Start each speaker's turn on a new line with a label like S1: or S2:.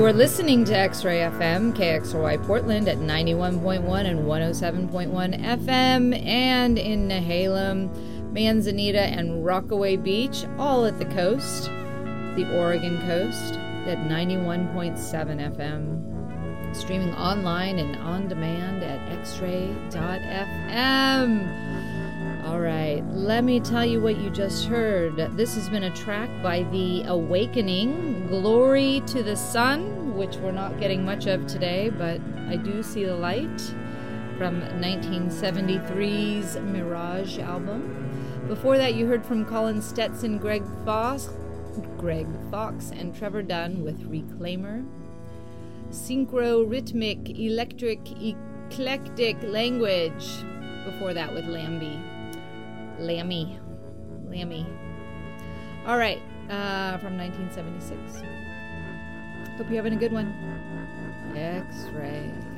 S1: are listening to X-Ray FM, KXRY Portland at 91.1 and 107.1 FM, and in Nehalem, Manzanita, and Rockaway Beach, all at the coast, the Oregon coast, at 91.7 FM. Streaming online and on demand at xray.fm. All right, let me tell you what you just heard. This has been a track by The Awakening, Glory to the Sun, which we're not getting much of today, but I do see the light, from 1973's Mirage album. Before that, you heard from Colin Stetson, Greg Fox, and Trevor Dunn with Reclaimer. Synchro-rhythmic, electric, eclectic language. Before that with Lammy. All right, from 1976. Hope you're having a good one. X-Ray.